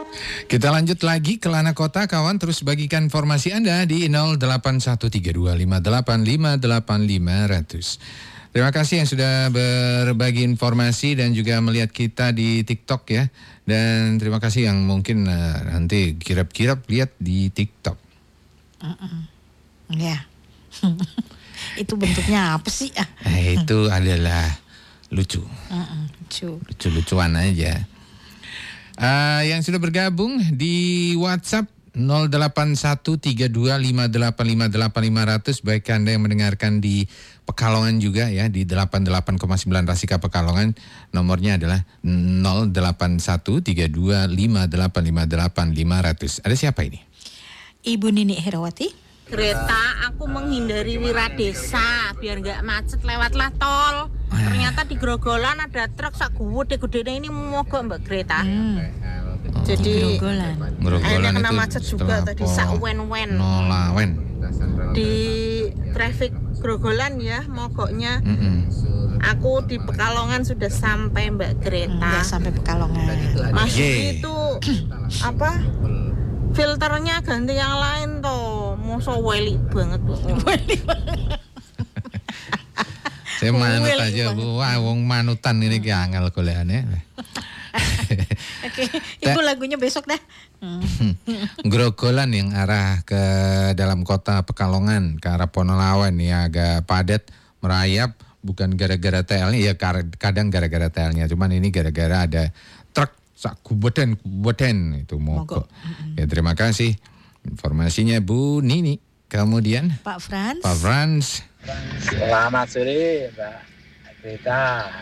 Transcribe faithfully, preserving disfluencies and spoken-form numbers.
Kita lanjut lagi ke Lana Kota, kawan. Terus bagikan informasi Anda di nol delapan satu tiga dua lima delapan lima delapan lima nol nol. Terima kasih yang sudah berbagi informasi dan juga melihat kita di TikTok ya. Dan terima kasih yang mungkin uh, nanti kirap-kirap lihat di TikTok. Uh-uh. Ya. Itu bentuknya apa sih? Nah, itu adalah lucu. Uh-uh, lucu. Lucu-lucuan aja. Uh, yang sudah bergabung di WhatsApp nol delapan satu tiga dua lima delapan lima delapan lima nol nol, baik Anda yang mendengarkan di Pekalongan juga ya, di delapan puluh delapan koma sembilan Rasika Pekalongan, nomornya adalah nol delapan satu tiga dua lima delapan lima delapan lima nol nol. Ada siapa ini? Ibu Nini Herawati. Greta, aku menghindari Wiradesa biar nggak macet, lewatlah tol. Ternyata di Grogolan ada truk sak gede-gede ini mogok Mbak Greta. Hmm. Jadi akhirnya kena macet juga tadi sak wen-wen. Nolawen. Di traffic Grogolan ya mogoknya. Mm-hmm. Aku di Pekalongan sudah sampai Mbak Greta. Udah sampai Pekalongan. Masih itu apa? Filternya ganti yang lain toh. Masa weli banget. Weli banget. Saya manut aja Bu. Wah, wong manutan ini ki angel golekane. Oke, Ibu lagunya besok dah. Grogolan yang arah ke dalam kota Pekalongan, ke arah Ponolawan ya agak padat, merayap, bukan gara-gara T L-nya, ya kadang gara-gara T L-nya, cuman ini gara-gara ada truk sak kubeten kubeten itu mogok. Ya terima kasih informasinya Bu Nini. Kemudian Pak Frans. Pak Frans. Selamat sore Mbak Greta.